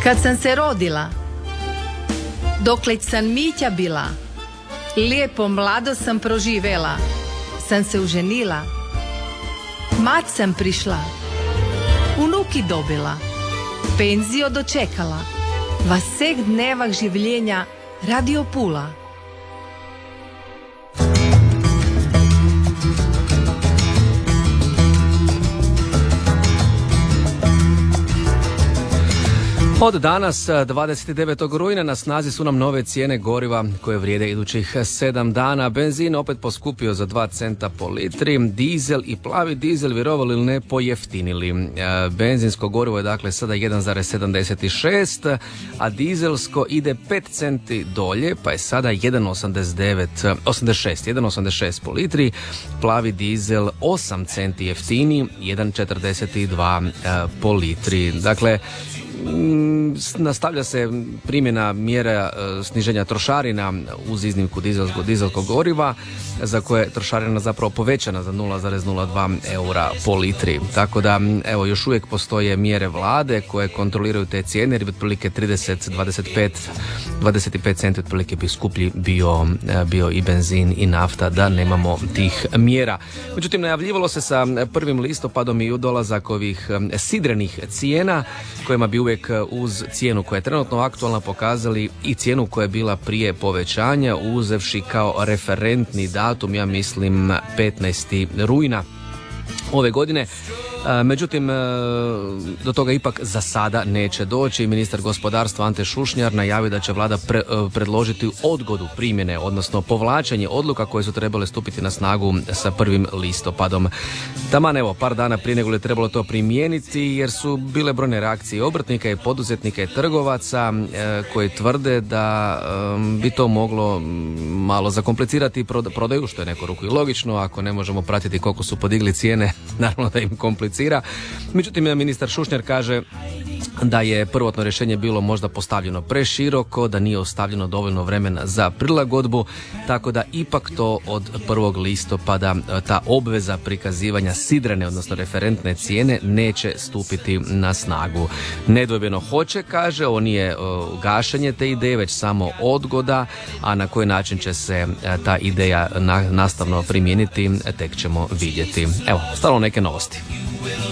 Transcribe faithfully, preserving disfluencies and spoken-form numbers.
Kad sam se rodila, dokle sam Mića bila, lijepo mlado sam proživela, sam se uženila, mat sam prišla, unuki dobila, penzio dočekala, vasek dnevak življenja radio Pula. Od danas, dvadeset devetog rujna, na snazi su nam nove cijene goriva koje vrijede idućih sedam dana. Benzin opet poskupio za dva centa po litri, dizel i plavi dizel, vjerovali ili ne, pojeftinili. Benzinsko gorivo je dakle sada jedan zarez sedamdeset šest, a dizelsko ide pet centi dolje, pa je sada jedan osamdeset devet, osamdeset šest, jedan osamdeset šest po litri, plavi dizel osam centi jeftiniji, jedan četrdeset dva po litri. Dakle, nastavlja se primjena mjera sniženja trošarina uz iznimku dizelskog, dizelskog goriva, za koje je trošarina zapravo povećana za nula zarez nula dva eura po litri. Tako da, evo, još uvijek postoje mjere vlade koje kontroliraju te cijene, jer bi otprilike trideset, dvadeset pet, dvadeset pet centi otprilike bi skuplji bio, bio i benzin i nafta da nemamo tih mjera. Međutim, najavljivalo se sa prvim listopadom i dolazak ovih sidrenih cijena, kojima bi uvijek uz cijenu koja je trenutno aktualna pokazali i cijenu koja je bila prije povećanja, uzevši kao referentni datum, ja mislim, petnaesti rujna ove godine. Međutim, do toga ipak za sada neće doći. Ministar gospodarstva Ante Šušnjar najavio da će vlada pre, predložiti odgodu primjene, odnosno povlačenje odluka koje su trebale stupiti na snagu sa prvim listopadom. Taman, evo, par dana prije nego li je trebalo to primijeniti, jer su bile brojne reakcije obrtnika i poduzetnika i trgovaca koji tvrde da bi to moglo malo zakomplicirati prodaju, što je neko ruku i logično. Ako ne možemo pratiti koliko su podigli cijene, naravno da im komplicira. Međutim, ministar Šušnjar kaže da je prvotno rješenje bilo možda postavljeno preširoko, da nije ostavljeno dovoljno vremena za prilagodbu, tako da ipak to od prvog listopada ta obveza prikazivanja sidrene, odnosno referentne cijene, neće stupiti na snagu. Nedvojbeno hoće, kaže, ovo nije gašenje te ideje, već samo odgoda, a na koji način će se ta ideja nastavno primijeniti, tek ćemo vidjeti. Evo, stalo neke novosti.